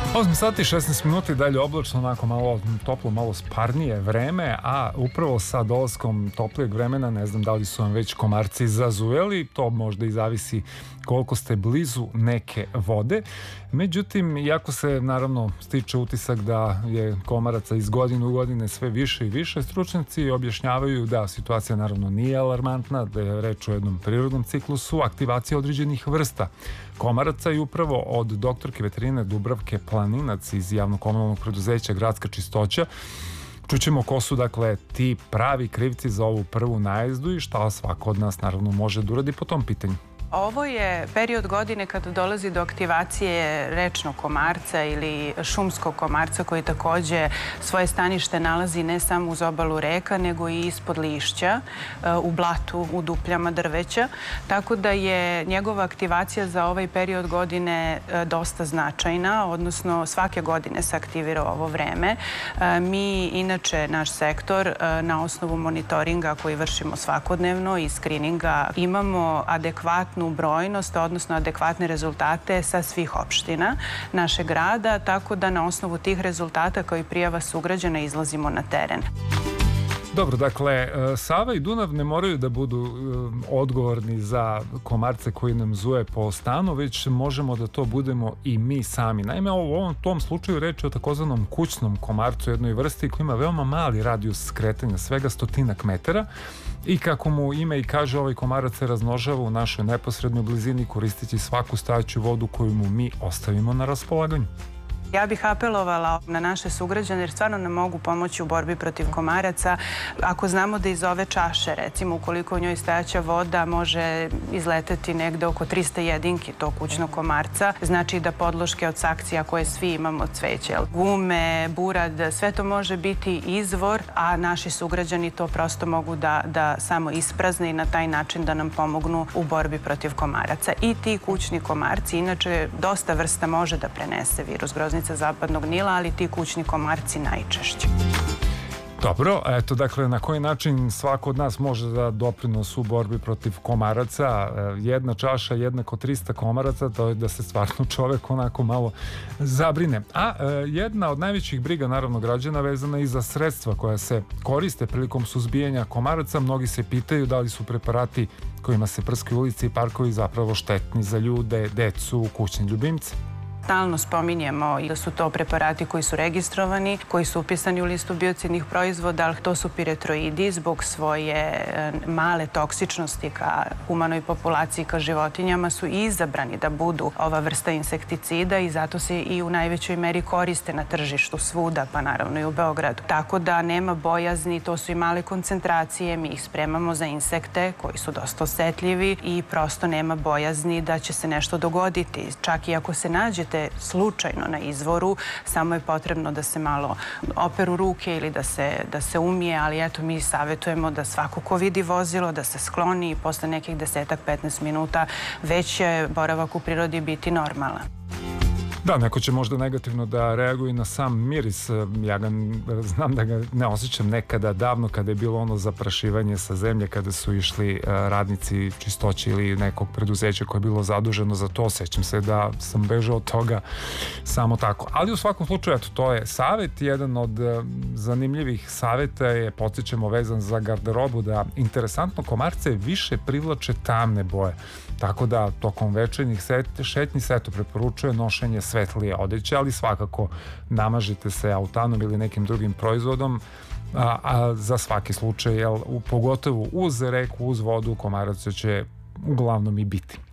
8 sati 16 minuta i dalje oblačno, onako malo toplo, malo sparnije vreme, a upravo sa dolaskom toplijeg vremena, ne znam da li su vam već komarci zazujeli, to možda i zavisi koliko ste blizu neke vode. Međutim, iako se naravno stiče utisak da je komaraca iz godine u godine sve više i više, stručnjaci objašnjavaju da situacija naravno nije alarmantna, da je reč o jednom prirodnom ciklusu aktivacije određenih vrsta komaraca i upravo od doktorke veterine Dubravke Planinac iz javno-komunalnog preduzeća Gradska čistoća čućemo ko su dakle ti pravi krivci za ovu prvu najezdu i šta svako od nas naravno može da uradi po tom pitanju. Ovo je period godine kada dolazi do aktivacije rečnog komarca ili šumskog komarca koji takođe svoje stanište nalazi ne samo uz obalu reka nego i ispod lišća, u blatu, u dupljama drveća. Tako da je njegova aktivacija za ovaj period godine dosta značajna, odnosno svake godine se aktivira ovo vreme. Mi, inače, naš sektor na osnovu monitoringa koji vršimo svakodnevno i skrininga imamo adekvatnu brojnost, odnosno adekvatne rezultate sa svih opština našeg grada, tako da na osnovu tih rezultata kao i prijava sugrađana izlazimo na teren. Dobro, dakle, Sava i Dunav ne moraju da budu odgovorni za komarce koji nam zuje po stanu, već možemo da to budemo i mi sami. Naime, u ovom tom slučaju reč je o takozvanom kućnom komarcu, jednoj vrsti koji ima veoma mali radijus skretanja, svega 100 metara. I kako mu ime i kaže, ovaj komarac se razmnožava u našoj neposrednoj blizini koristeći svaku stajaću vodu koju mu mi ostavimo na raspolaganju. Ja bih apelovala na naše sugrađane jer stvarno nam mogu pomoći u borbi protiv komaraca. Ako znamo da iz ove čaše, recimo, ukoliko u njoj stajaća voda može izleteti negde oko 300 jedinki tog kućnog komarca, znači da podloške od sakcija koje svi imamo, cveće, gume, burad, sve to može biti izvor, a naši sugrađani to prosto mogu da samo isprazne i na taj način da nam pomognu u borbi protiv komaraca. I ti kućni komarci, inače, dosta vrsta može da prenese virus groznice zapadnog Nila, ali ti kućni komarci najčešće. Dobro, eto, dakle, na koji način svako od nas može da doprinosi u borbi protiv komaraca? Jedna čaša jednako 300 komaraca, to je da se stvarno čovek onako malo zabrine. A jedna od najvećih briga, naravno, građana vezana i za sredstva koja se koriste prilikom suzbijanja komaraca. Mnogi se pitaju da li su preparati kojima se prskaju ulice i parkovi zapravo štetni za ljude, decu, kućne ljubimce. Stalno spominjemo da su to preparati koji su registrovani, koji su upisani u listu biocidnih proizvoda, ali to su piretroidi zbog svoje male toksičnosti ka humanoj populaciji, ka životinjama, su izabrani da budu ova vrsta insekticida i zato se i u najvećoj meri koriste na tržištu svuda, pa naravno i u Beogradu. Tako da nema bojazni, to su i male koncentracije, mi ih spremamo za insekte koji su dosta osetljivi i prosto nema bojazni da će se nešto dogoditi. Čak i ako se nađete slučajno na izvoru, samo je potrebno da se malo operu ruke ili da se umije, ali eto, mi savjetujemo da svako ko vidi vozilo da se skloni i posle nekih 10-15 minuta već će boravak u prirodi biti normalan. Da, neko će možda negativno da reaguje na sam miris. Ja znam da ga ne osjećam nekada davno kada je bilo ono zaprašivanje sa zemlje, kada su išli radnici čistoće ili nekog preduzeća koje je bilo zaduženo za to. Sećam se da sam bežao od toga samo tako. Ali u svakom slučaju, eto, to je savet. Jedan od zanimljivih saveta je, podsjećamo, vezan za garderobu, da interesantno komarce više privlače tamne boje. Tako da tokom večernjih šetnji se preporučuje nošenje svetlije odeće, ali svakako namažite se autanom ili nekim drugim proizvodom, a za svaki slučaj, pogotovo uz reku, uz vodu, komaraca će uglavnom i biti.